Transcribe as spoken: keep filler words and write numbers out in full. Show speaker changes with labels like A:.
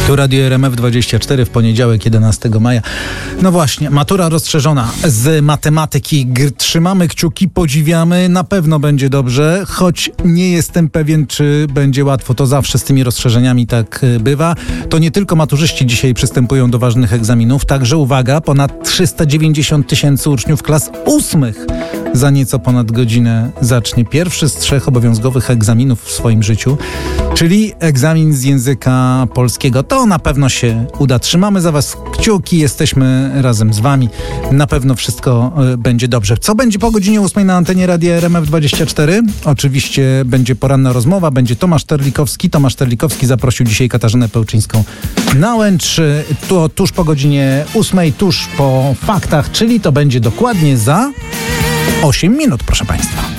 A: Tu Radio R M F dwadzieścia cztery w poniedziałek, jedenastego maja. No właśnie, matura rozszerzona z matematyki. G- trzymamy kciuki, podziwiamy. Na pewno będzie dobrze, choć nie jestem pewien, czy będzie łatwo. To zawsze z tymi rozszerzeniami tak bywa. To nie tylko maturzyści dzisiaj przystępują do ważnych egzaminów, także uwaga, ponad trzysta dziewięćdziesiąt tysięcy uczniów klas ósmych za nieco ponad godzinę zacznie pierwszy z trzech obowiązkowych egzaminów w swoim życiu, czyli egzamin z języka polskiego. To na pewno się uda. Trzymamy za was kciuki, jesteśmy razem z wami. Na pewno wszystko y, będzie dobrze. Co będzie po godzinie ósmej na antenie Radia R M F dwadzieścia cztery? Oczywiście będzie poranna rozmowa, będzie Tomasz Terlikowski. Tomasz Terlikowski zaprosił dzisiaj Katarzynę Pełczyńską na Łęcz. Tu, tuż po godzinie ósmej, tuż po faktach, czyli to będzie dokładnie za osiem minut, proszę państwa.